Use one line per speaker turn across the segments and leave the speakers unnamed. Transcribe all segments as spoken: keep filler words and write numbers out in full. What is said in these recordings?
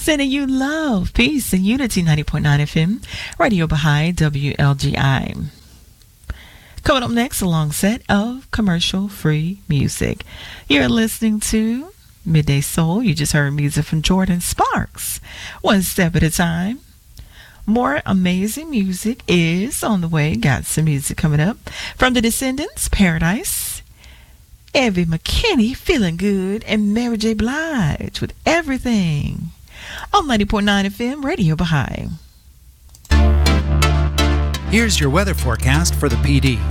Sending you love, peace, and unity. Ninety point nine F M, Radio Baha'i, W L G I. Coming up next, a long set of commercial-free music. You're listening to Midday Soul. You just heard music from Jordan Sparks. One step at a time. More amazing music is on the way. Got some music coming up from The Descendants, Paradise, Evie McKinney, Feeling Good, and Mary J. Blige with Everything on ninety point nine F M, Radio Baha'i.
Here's your weather forecast for the P D.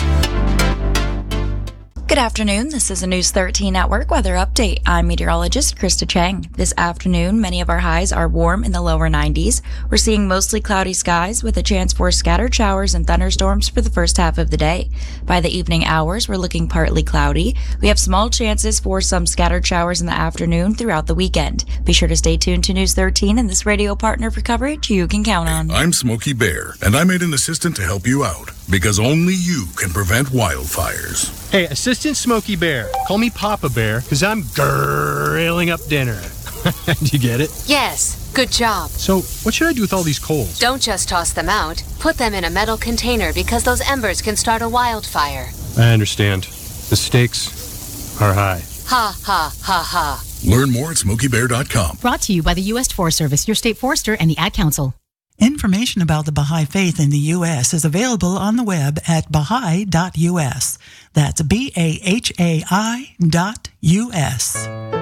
Good afternoon. This is a News thirteen Network weather update. I'm meteorologist Krista Chang. This afternoon, many of our highs are warm in the lower nineties. We're seeing mostly cloudy skies with a chance for scattered showers and thunderstorms for the first half of the day. By the evening hours, we're looking partly cloudy. We have small chances for some scattered showers in the afternoon throughout the weekend. Be sure to stay tuned to News thirteen and this radio partner for coverage you can count on.
I'm Smokey Bear, and I made an assistant to help you out, because only you can prevent wildfires.
Hey, Assistant Smokey Bear. Call me Papa Bear, because I'm grilling up dinner. Do you get it?
Yes, good job.
So, what should I do with all these coals?
Don't just toss them out. Put them in a metal container because those embers can start a wildfire.
I understand. The stakes are high.
Ha, ha, ha, ha.
Learn more at smokey bear dot com.
Brought to you by the U S Forest Service, your state forester, and the Ad Council.
Information about the Baha'i Faith in the U S is available on the web at baha'i dot U S. That's B A H A I dot U S.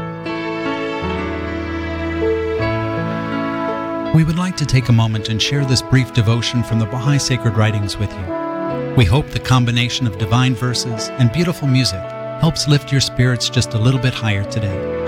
We would like to take a moment and share this brief devotion from the Baha'i Sacred Writings with you. We hope the combination of divine verses and beautiful music helps lift your spirits just a little bit higher today.